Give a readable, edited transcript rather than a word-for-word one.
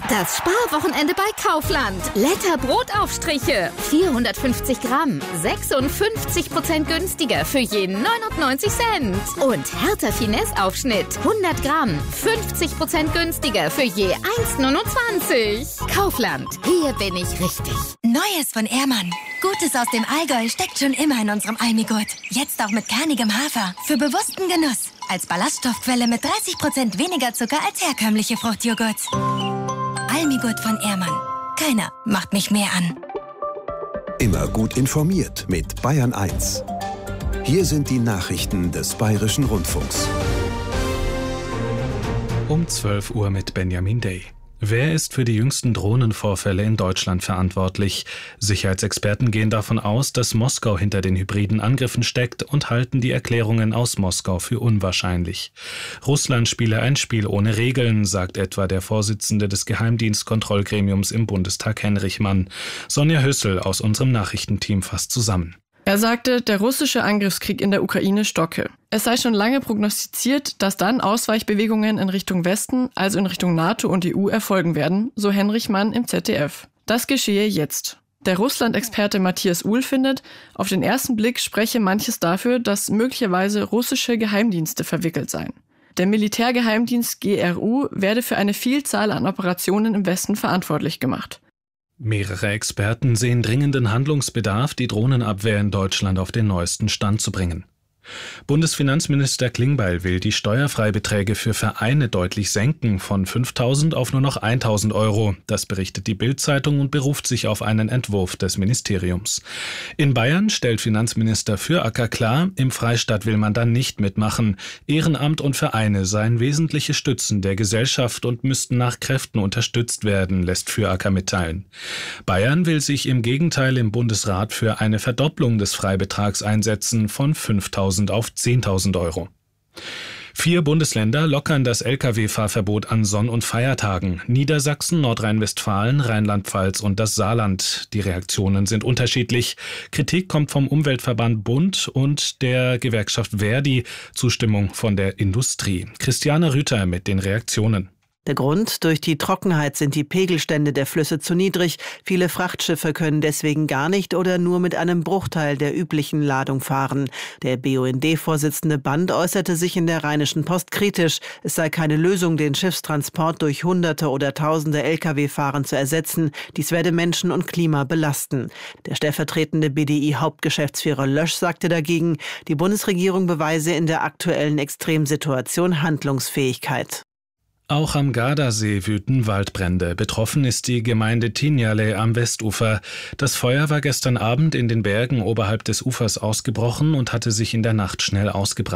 Das Sparwochenende bei Kaufland. Letter Brotaufstriche. 450 Gramm. 56% günstiger für je 99 Cent. Und Hertha Finesse Aufschnitt. 100 Gramm. 50% günstiger für je 1,29. Kaufland. Hier bin ich richtig. Neues von Ehrmann. Gutes aus dem Allgäu steckt schon immer in unserem Almigurt. Jetzt auch mit kernigem Hafer. Für bewussten Genuss. Als Ballaststoffquelle mit 30% weniger Zucker als herkömmliche Fruchtjoghurts. Almigurt von Ehrmann. Keiner macht mich mehr an. Immer gut informiert mit Bayern 1. Hier sind die Nachrichten des Bayerischen Rundfunks. Um 12 Uhr mit Benjamin Day. Wer ist für die jüngsten Drohnenvorfälle in Deutschland verantwortlich? Sicherheitsexperten gehen davon aus, dass Moskau hinter den hybriden Angriffen steckt und halten die Erklärungen aus Moskau für unwahrscheinlich. Russland spiele ein Spiel ohne Regeln, sagt etwa der Vorsitzende des Geheimdienstkontrollgremiums im Bundestag Henrich Mann. Sonja Hössel aus unserem Nachrichtenteam fasst zusammen. Er sagte, der russische Angriffskrieg in der Ukraine stocke. Es sei schon lange prognostiziert, dass dann Ausweichbewegungen in Richtung Westen, also in Richtung NATO und EU, erfolgen werden, so Henrich Mann im ZDF. Das geschehe jetzt. Der Russland-Experte Matthias Uhl findet, auf den ersten Blick spreche manches dafür, dass möglicherweise russische Geheimdienste verwickelt seien. Der Militärgeheimdienst GRU werde für eine Vielzahl an Operationen im Westen verantwortlich gemacht. Mehrere Experten sehen dringenden Handlungsbedarf, die Drohnenabwehr in Deutschland auf den neuesten Stand zu bringen. Bundesfinanzminister Klingbeil will die Steuerfreibeträge für Vereine deutlich senken, von 5.000 auf nur noch 1.000 Euro. Das berichtet die Bild-Zeitung und beruft sich auf einen Entwurf des Ministeriums. In Bayern stellt Finanzminister Füracker klar, im Freistaat will man dann nicht mitmachen. Ehrenamt und Vereine seien wesentliche Stützen der Gesellschaft und müssten nach Kräften unterstützt werden, lässt Füracker mitteilen. Bayern will sich im Gegenteil im Bundesrat für eine Verdopplung des Freibetrags einsetzen, von 5.000 auf 10.000 Euro. 4 Bundesländer lockern das Lkw-Fahrverbot an Sonn- und Feiertagen. Niedersachsen, Nordrhein-Westfalen, Rheinland-Pfalz und das Saarland. Die Reaktionen sind unterschiedlich. Kritik kommt vom Umweltverband Bund und der Gewerkschaft Verdi, Zustimmung von der Industrie. Christiane Rüther mit den Reaktionen. Der Grund: durch die Trockenheit sind die Pegelstände der Flüsse zu niedrig. Viele Frachtschiffe können deswegen gar nicht oder nur mit einem Bruchteil der üblichen Ladung fahren. Der BUND-Vorsitzende Band äußerte sich in der Rheinischen Post kritisch. Es sei keine Lösung, den Schiffstransport durch Hunderte oder Tausende Lkw-Fahren zu ersetzen. Dies werde Menschen und Klima belasten. Der stellvertretende BDI-Hauptgeschäftsführer Lösch sagte dagegen, die Bundesregierung beweise in der aktuellen Extremsituation Handlungsfähigkeit. Auch am Gardasee wüten Waldbrände. Betroffen ist die Gemeinde Tinjale am Westufer. Das Feuer war gestern Abend in den Bergen oberhalb des Ufers ausgebrochen und hatte sich in der Nacht schnell ausgebreitet.